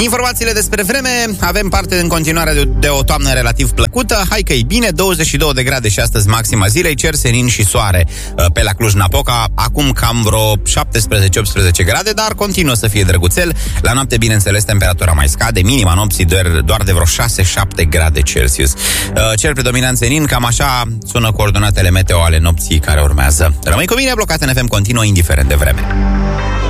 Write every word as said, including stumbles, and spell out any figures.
Informațiile despre vreme. Avem parte în continuare de, de o toamnă relativ plăcută. Hai că e bine, douăzeci și două de grade și astăzi maxima zilei, cer, senin și soare pe la Cluj-Napoca. Acum cam vreo șaptesprezece optsprezece grade, dar continuă să fie drăguțel. La noapte, bineînțeles, temperatura mai scade, minima nopții doar, doar de vreo șase șapte grade Celsius. Cer predominant senin, cam așa sună coordonatele meteo ale nopții care urmează. Rămâi cu mine, Blocat N F M continuă indiferent de vreme.